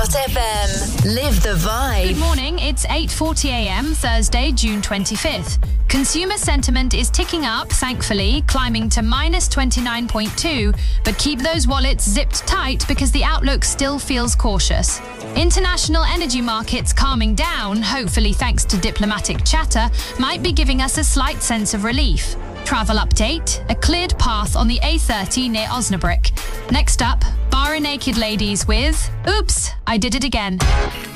Live.fm. Live the vibe. Good morning, it's 8:40am, Thursday, June 25th. Consumer sentiment is ticking up, thankfully, climbing to minus 29.2, but keep those wallets zipped tight because the outlook still feels cautious. International energy markets calming down, hopefully thanks to diplomatic chatter, might be giving us a slight sense of relief. Travel update, a cleared path on the A30 near Osnabrück. Next up, Bar-A-Naked Ladies with Oops, I Did It Again.